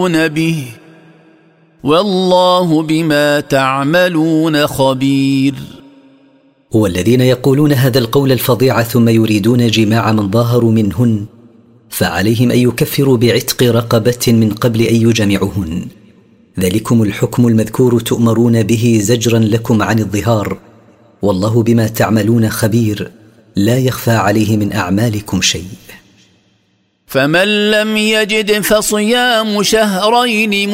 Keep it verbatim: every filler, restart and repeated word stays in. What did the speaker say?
به والله بما تعملون خبير. والذين يقولون هذا القول الفظيع ثم يريدون جماع من ظاهروا منهن فعليهم أن يكفروا بعتق رقبة من قبل أن يجمعهن، ذلكم الحكم المذكور تؤمرون به زجرا لكم عن الظهار، والله بما تعملون خبير، لا يخفى عليه من أعمالكم شيء. فمن لم يجد فصيام شهرين